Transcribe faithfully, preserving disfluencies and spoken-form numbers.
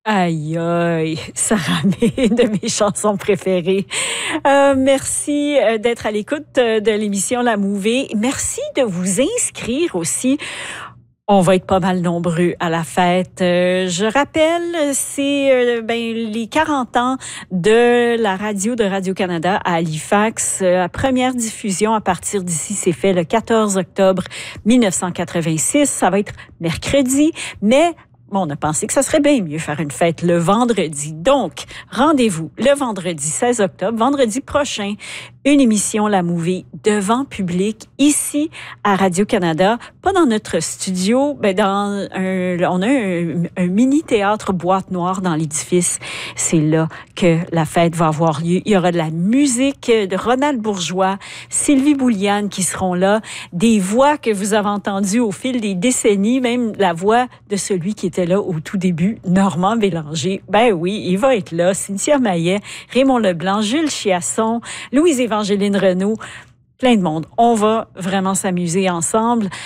Aïe, aïe, Sarah May, une de mes chansons préférées. Euh, merci euh, d'être à l'écoute euh, de l'émission La Mouvée. Merci de vous inscrire aussi. On va être pas mal nombreux à la fête. Euh, je rappelle, c'est euh, ben, les quarante ans de la radio de Radio-Canada à Halifax. Euh, la première diffusion à partir d'ici s'est fait le quatorze octobre mille neuf cent quatre-vingt-six. Ça va être mercredi, mais bon, on a pensé que ça serait bien mieux faire une fête le vendredi. Donc, rendez-vous le vendredi seize octobre, vendredi prochain, une émission La Mouvée devant public ici à Radio-Canada, pas dans notre studio, ben dans un, on a un, un mini-théâtre boîte noire dans l'édifice. C'est là que la fête va avoir lieu. Il y aura de la musique de Ronald Bourgeois, Sylvie Bouliane qui seront là, des voix que vous avez entendues au fil des décennies, même la voix de celui qui était là au tout début, Normand Bélanger. Ben oui, il va être là. Cynthia Maillet, Raymond Leblanc, Jules Chiasson, Louise Évangéline Renaud, plein de monde. On va vraiment s'amuser ensemble.